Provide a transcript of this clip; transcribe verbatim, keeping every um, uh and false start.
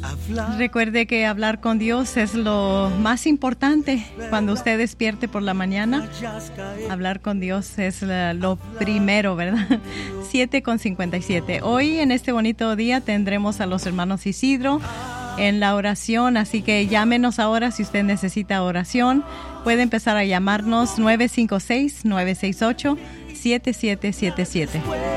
Recuerde que hablar con Dios es lo más importante cuando usted despierte por la mañana. Hablar con Dios es la, lo primero, ¿verdad? siete con cincuenta y siete. Hoy, en este bonito día, tendremos a los hermanos Isidro en la oración, así que llámenos ahora si usted necesita oración. Puede empezar a llamarnos nueve cinco seis, nueve seis ocho, siete siete siete siete.